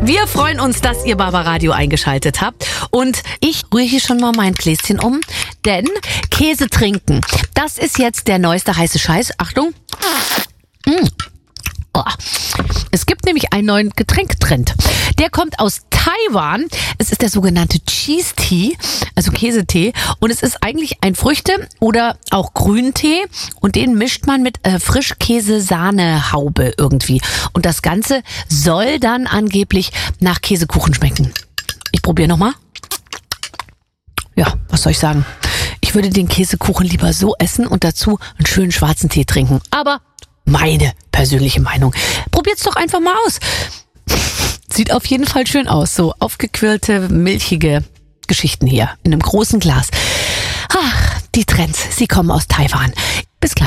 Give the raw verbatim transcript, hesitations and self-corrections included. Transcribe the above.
Wir freuen uns, dass ihr Barbaradio eingeschaltet habt. Und ich rühre hier schon mal mein Gläschen um, denn Käse trinken, das ist jetzt der neueste heiße Scheiß. Achtung. Mmh. Oh. Es gibt nämlich einen neuen Getränktrend. Der kommt aus Taiwan. Es ist der sogenannte Cheese Tea, also Käsetee. Und es ist eigentlich ein Früchte- oder auch Grüntee. Und den mischt man mit äh, Frischkäse-Sahnehaube irgendwie. Und das Ganze soll dann angeblich nach Käsekuchen schmecken. Ich probiere nochmal. Ja, was soll ich sagen? Ich würde den Käsekuchen lieber so essen und dazu einen schönen schwarzen Tee trinken. Aber meine persönliche Meinung. Probiert's doch einfach mal aus. Sieht auf jeden Fall schön aus. So aufgequirlte, milchige Geschichten hier in einem großen Glas. Ach, die Trends, sie kommen aus Taiwan. Bis gleich.